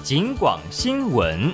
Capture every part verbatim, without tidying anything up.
警广新闻。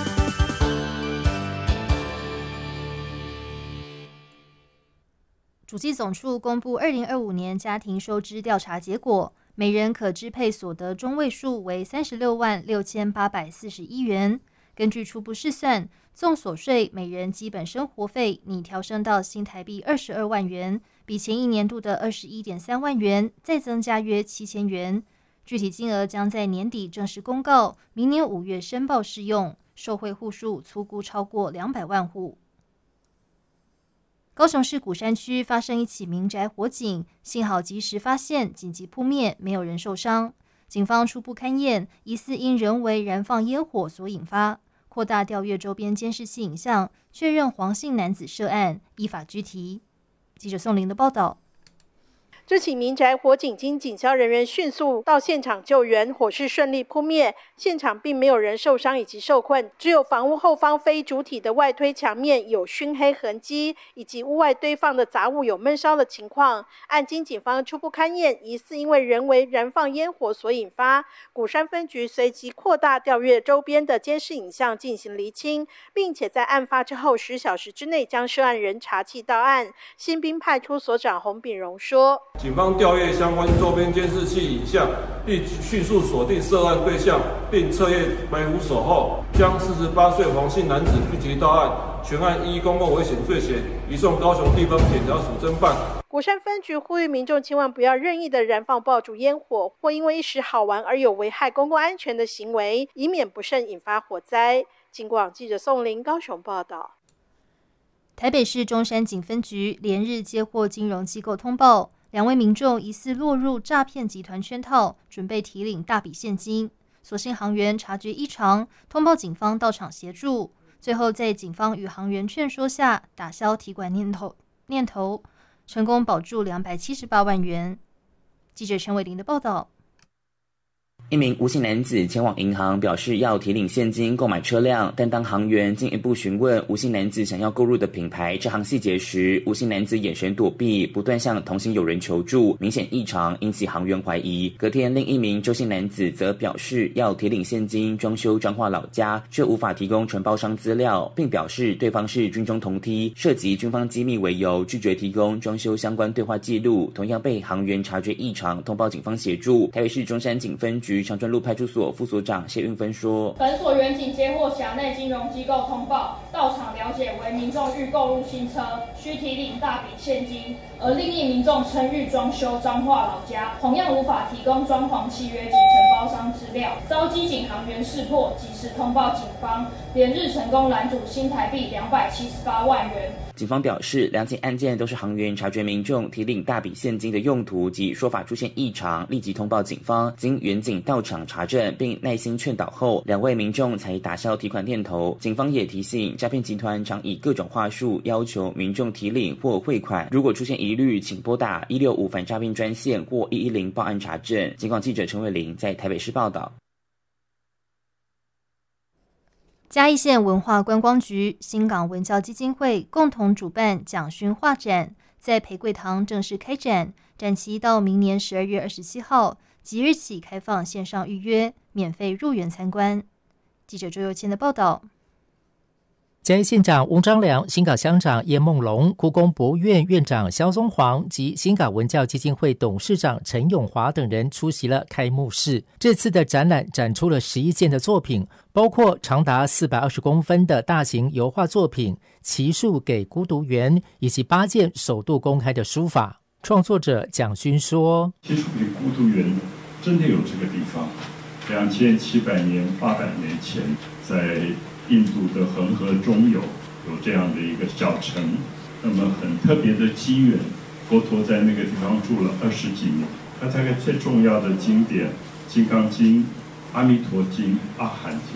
主计总处公布二零二五年家庭收支调查结果，每人可支配所得中位数为三十六万六千八百四十一元。根据初步试算，综所税每人基本生活费拟调升到新台币二十二万元，比前一年度的二十一点三万元再增加约七千元。具体金额将在年底正式公告，明年五月申报适用，受惠户数粗估超过两百万户。高雄市鼓山区发生一起民宅火警，幸好及时发现，紧急扑灭，没有人受伤。警方初步勘验，疑似因人为燃放烟火所引发，扩大调阅周边监视器影像，确认黄姓男子涉案，依法拘提。记者宋玲的报道。 这起民宅火警经警消人员迅速到现场救援，火势顺利扑灭，现场并没有人受伤以及受困，只有房屋后方非主体的外推墙面有熏黑痕迹，以及屋外堆放的杂物有闷烧的情况。按经警方初步勘验，疑似因为人为燃放烟火所引发。鼓山分局随即扩大调阅周边的监视影像进行厘清，并且在案发之后十小时之内将涉案人查缉到案。新滨派出所长洪炳荣说， 警方调阅相关周边监视器影像，并迅速锁定涉案对象，并彻夜埋伏守候，将四十八岁黄姓男子拘提到案，全案依公共危险罪嫌移送高雄地方检察署侦办。 鼓山分局呼吁民众千万不要任意的燃放爆竹烟火，或因为一时好玩而有危害公共安全的行为，以免不慎引发火灾。警广记者宋玲高雄报道。 台北市中山警分局连日接获金融机构通报，两位民众疑似落入诈骗集团圈套，准备提领大笔现金。所幸行员察觉异常，通报警方到场协助，最后在警方与行员劝说下，打消提款念头，念头成功保住两百七十八万元。记者陈伟玲的报道。 一名吴姓男子前往银行，表示要提领现金购买车辆，但当行员进一步询问吴姓男子想要购入的品牌这行细节时，吴姓男子眼神躲避，不断向同行友人求助，明显异常，引起行员怀疑。隔天，另一名周姓男子则表示要提领现金装修彰化老家，却无法提供承包商资料，并表示对方是军中同梯，涉及军方机密为由，拒绝提供装修相关对话记录，同样被行员察觉异常，通报警方协助。台北市中山警分局长专路派出所副所长谢运芬说， 本所员警接获辖内金融机构通报，到场了解为民众欲购入新车，需提领大笔现金，而另一民众称欲装修彰化老家，同样无法提供装潢契约及承包商资料，遭机警行员识破，及时通报警方，连日成功拦阻新台币两百七十八万元。 警方表示，两起案件都是行员察觉民众提领大笔现金的用途及说法出现异常，立即通报警方，经员警到场查证并耐心劝导后，两位民众才打消提款念头。警方也提醒，诈骗集团常以各种话术要求民众提领或汇款，如果出现疑虑，请拨打一六五反诈骗专线或一一零报案查证。警广记者陈伟玲在台北市报道。 嘉义县文化观光局、新港文教基金会共同主办蒋勋画展，在培贵堂正式开展，展期到明年十二月二十七号，即日起开放线上预约，免费入园参观。记者周佑谦的报道。 嘉义县长翁章良、新港乡长叶梦龙、故宫博物院院长萧宗煌及新港文教基金会董事长陈永华等人出席了开幕式。这次的展览展出了十一件的作品，包括长达四百二十公分的大型油画作品《奇树给孤独园》，以及八件首度公开的书法。创作者蒋勋说：“ 奇树给孤独园真的有这个地方，两千七百年、八百年前在印度的恒河中游有这样的一个小城，那么很特别的机缘，佛陀在那个地方住了二十几年。他大概最重要的经典《金刚经》、《阿弥陀经》、《阿含经》